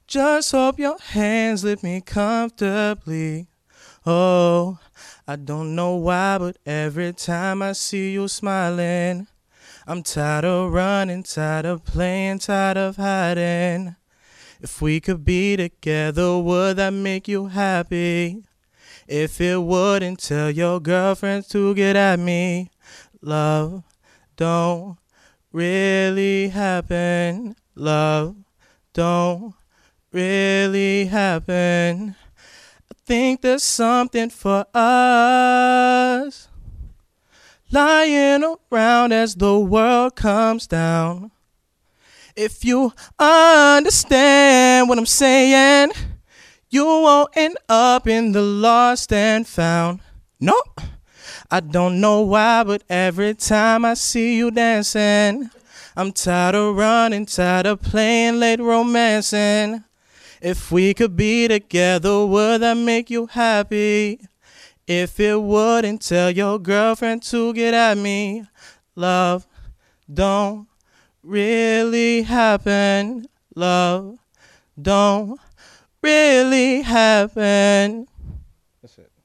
Just hope your hands lift me comfortably. Oh, I don't know why, but every time I see you smiling, I'm tired of running, tired of playing, tired of hiding. If we could be together, would that make you happy? If it wouldn't, tell your girlfriends to get at me. Love don't really happen. Love don't really happen. I think there's something for us lying around as the world comes down. If you understand what I'm saying, you won't end up in the lost and found. No, I don't know why, but every time I see you dancing, I'm tired of running, tired of playing late romancing. If we could be together, would that make you happy? If it wouldn't, tell your girlfriend to get at me. Love don't really happen. Love don't really happen. That's it.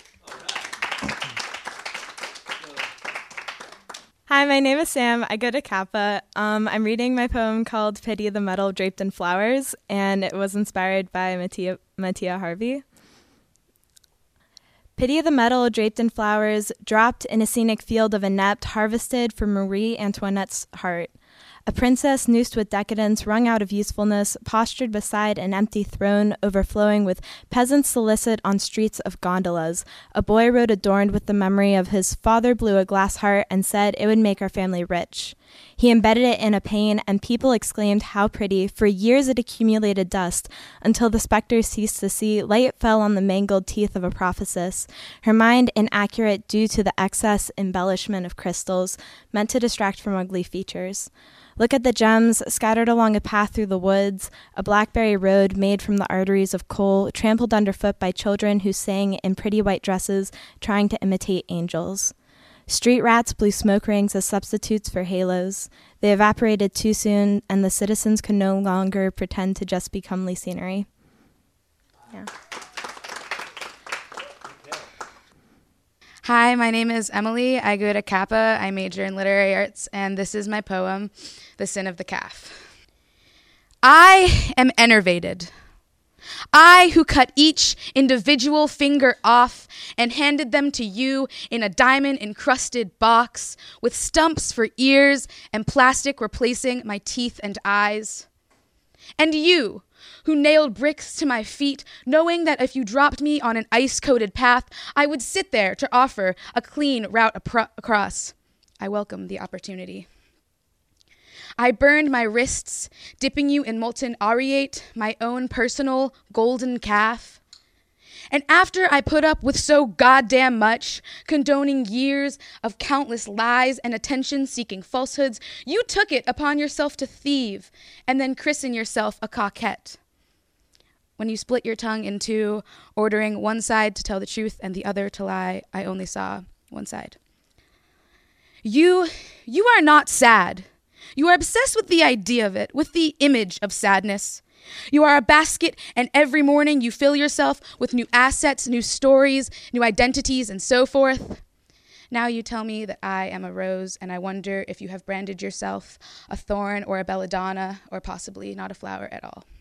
Hi, my name is Sam. I go to Kappa. I'm reading my poem called Pity the Metal Draped in Flowers, and it was inspired by Mattia Harvey. Pity the metal draped in flowers, dropped in a scenic field of inept, harvested from Marie Antoinette's heart. A princess noosed with decadence, wrung out of usefulness, postured beside an empty throne overflowing with peasants solicit on streets of gondolas. A boy rode adorned with the memory of his father blew a glass heart and said it would make our family rich. He embedded it in a pane, and people exclaimed how pretty. For years it accumulated dust, until the specter ceased to see. Light fell on the mangled teeth of a prophetess, her mind inaccurate due to the excess embellishment of crystals, meant to distract from ugly features. Look at the gems scattered along a path through the woods, a blackberry road made from the arteries of coal, trampled underfoot by children who sang in pretty white dresses, trying to imitate angels. Street rats blew smoke rings as substitutes for halos. They evaporated too soon, and the citizens could no longer pretend to just be comely scenery. Yeah. Hi, my name is Emily. I go to Kappa. I major in literary arts, and this is my poem, The Sin of the Calf. I am enervated. I who cut each individual finger off and handed them to you in a diamond-encrusted box with stumps for ears and plastic replacing my teeth and eyes. And you, who nailed bricks to my feet, knowing that if you dropped me on an ice-coated path, I would sit there to offer a clean route across. I welcome the opportunity. I burned my wrists, dipping you in molten aureate, my own personal golden calf. And after I put up with so goddamn much, condoning years of countless lies and attention-seeking falsehoods, you took it upon yourself to thieve and then christen yourself a coquette. When you split your tongue in two, ordering one side to tell the truth and the other to lie, I only saw one side. You are not sad. You are obsessed with the idea of it, with the image of sadness. You are a basket, and every morning you fill yourself with new assets, new stories, new identities, and so forth. Now you tell me that I am a rose, and I wonder if you have branded yourself a thorn or a belladonna, or possibly not a flower at all.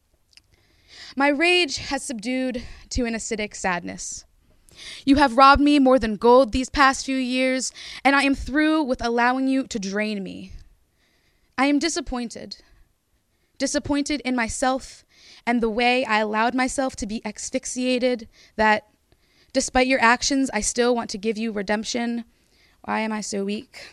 My rage has subdued to an acidic sadness. You have robbed me more than gold these past few years, and I am through with allowing you to drain me. I am disappointed in myself and the way I allowed myself to be asphyxiated, that despite your actions, I still want to give you redemption. Why am I so weak?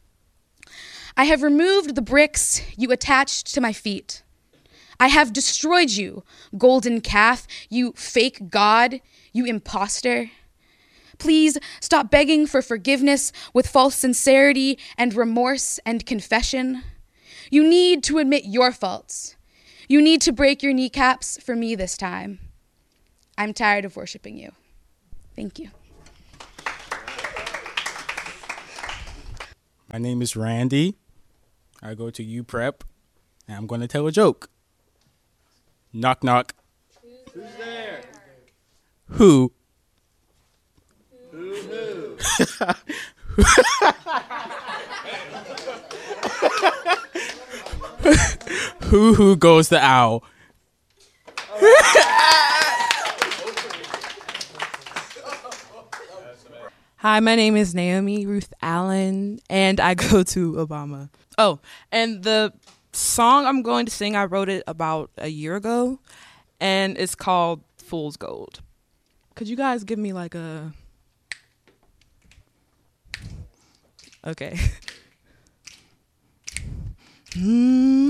I have removed the bricks you attached to my feet. I have destroyed you, golden calf, you fake god, you imposter. Please stop begging for forgiveness with false sincerity and remorse and confession. You need to admit your faults. You need to break your kneecaps for me this time. I'm tired of worshiping you. Thank you. My name is Randy. I go to UPrep, and I'm going to tell a joke. Knock, knock. Who's there? Who? Who goes the owl? Hi, my name is Naomi Ruth Allen, and I go to Obama. Oh, and the song I'm going to sing, I wrote it about a year ago, and it's called Fool's Gold. Could you guys give me like a... Okay.